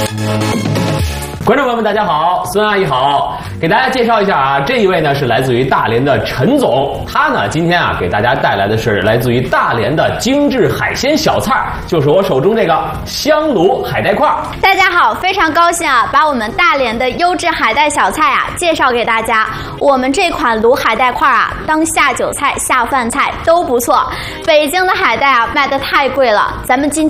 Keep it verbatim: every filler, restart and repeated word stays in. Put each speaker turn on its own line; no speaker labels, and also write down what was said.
观众朋友们，大家好，孙阿姨好，给大家介绍一下啊，这一位呢是来自于大连的陈总，他呢今天啊给大家带来的是来自于大连的精致海鲜小菜，就是我手中这个香炉海带块。
大家好，非常高兴啊，把我们大连的优质海带小菜啊介绍给大家。我们这款卤海带块啊，当下酒菜、下饭菜都不错。北京的海带啊卖得太贵了，咱们今天。